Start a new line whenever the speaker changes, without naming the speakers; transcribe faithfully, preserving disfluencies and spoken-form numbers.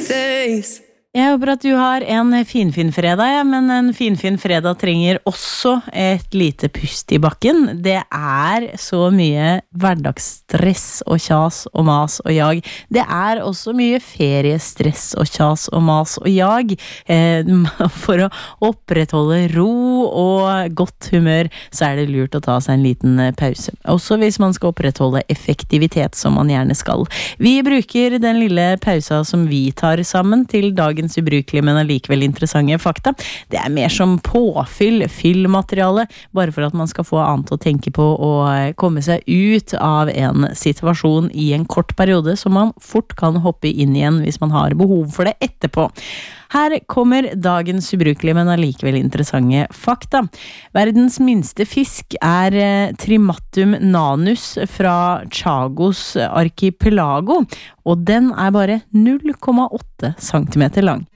days.
Jeg håper at du har en finfin fredag, ja, men en finfin fredag trenger også et lite pust i bakken. Det er så mye hverdagsstress og kjas og mas og jag. Det er også mye feriestress og kjas og mas og jag. Eh, for å opprettholde ro og godt humør, så er det lurt å ta seg en liten pause. Også hvis man skal opprettholde effektivitet, som man gjerne skal. Vi bruker den lille pausa som vi tar sammen til dagens ubrukelige, men allikevel interessante fakta. Det er mer som påfyll, fyllmateriale, bare for at man skal få annet å tenke på og komme seg ut av en situasjon i en kort periode, som man fort kan hoppe inn igjen hvis man har behov for det etterpå. Her kommer dagens ubrukelige, men allikevel interessante fakta. Verdens minste fisk er Trimatum nanus fra Chagos archipelago, og den er bare null komma åtte centimeter lang.